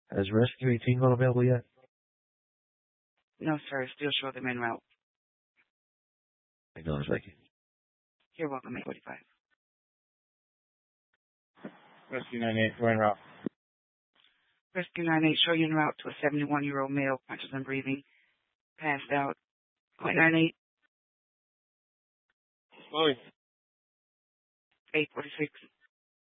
Has Rescue 18 gone available yet? No, sir. Still show them en route. Acknowledge, thank you. You're welcome, 845. Rescue 98, go en route. Rescue 98, show you en route to a 71-year-old male, conscious and breathing, passed out. Go 98. Chloe. 846.